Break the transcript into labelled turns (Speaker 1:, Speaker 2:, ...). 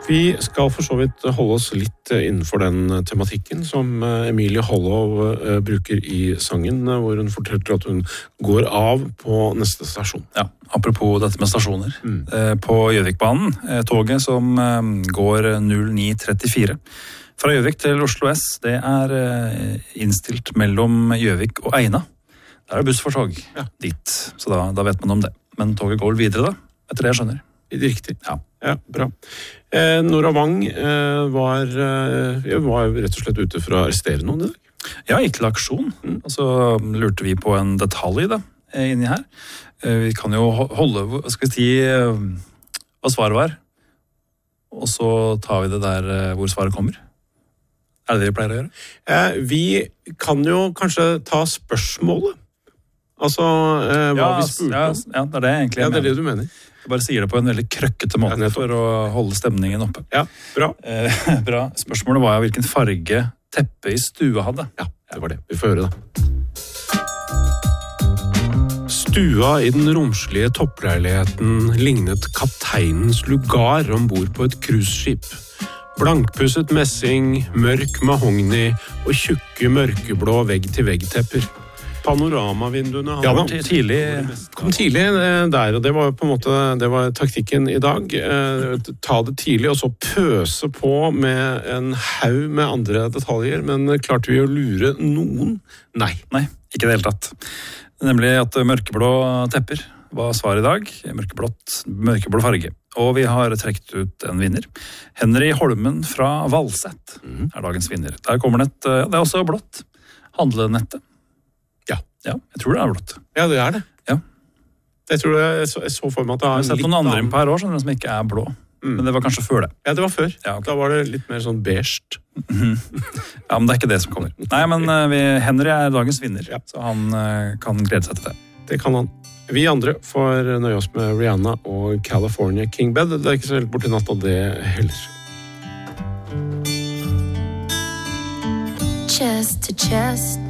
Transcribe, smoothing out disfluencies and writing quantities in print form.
Speaker 1: Vi skal for så vidt holde oss litt innenfor den tematikken som Emilie Hollov bruker i sangen, hvor hun forteller at hun går av på neste stasjon.
Speaker 2: Ja, apropos dette med stasjoner. På Gjøvikbanen, toget som går 09:34. Fra Gjøvik til Oslo S, det innstilt mellom Gjøvik og Eina. Der buss for tog dit, så da vet man om det. Men toget går videre da, etter det jeg skjønner.
Speaker 1: Riktig.
Speaker 2: Ja,
Speaker 1: bra. Nora Wang var rett og slett ute for å arrestere noen i dag.
Speaker 2: Ja, gikk til aksjon. Og så lurte vi på en detalj da, inni her. Vi kan jo holde, skal vi si, hva svaret var. Og så tar vi det der hvor svaret kommer. Er det det vi pleier å gjøre? Vi kan jo kanskje ta spørsmålet. Altså, hva vi spurte om. Ja, det er det egentlig jeg
Speaker 1: mener. Ja, det er det du mener.
Speaker 2: Jeg bare sier det på en veldig krøkkete måte for å holde stemningen oppe.
Speaker 1: Ja, bra.
Speaker 2: Bra. Spørsmålet var hvilken farge teppet i stua hadde.
Speaker 1: Ja, det var det. Vi får høre da. Stua i den romslige toppleiligheten lignet kapteinens lugar ombord på et cruiseskip. Blankpusset messing, mørk mahogni og tjukke mørkeblå vegg-til-vegg-tepper. Panoramavinduene kom tidlig der, og det var på en måte det var taktikken i dag. Ta det tidlig, og så pøse på med en haug med andre detaljer, men klarte vi å lure noen? Nei,
Speaker 2: ikke det hele tatt. Nemlig at mørkeblå tepper var svar i dag, mørkeblå farge. Og vi har trekt ut en vinner. Henry Holmen fra Valset er dagens vinner. Der kommer det det er også blått. Handlenettet. Ja, jeg tror det er blått.
Speaker 1: Ja, det er det.
Speaker 2: Ja.
Speaker 1: Jeg tror jeg så for meg at det
Speaker 2: har litt sett noen andre på her også, som ikke er blå. Men det var kanskje før det.
Speaker 1: Ja, det var før.
Speaker 2: Ja, okay.
Speaker 1: Da var det litt mer sånn beige.
Speaker 2: Ja, men det er ikke det som kommer. Nei, men Henry er dagens vinner, så han kan glede seg til det.
Speaker 1: Det kan han. Vi andre får nøye oss med Rihanna og California King Bed. Det er ikke så helt borti natt av det heller.
Speaker 3: Chest to chest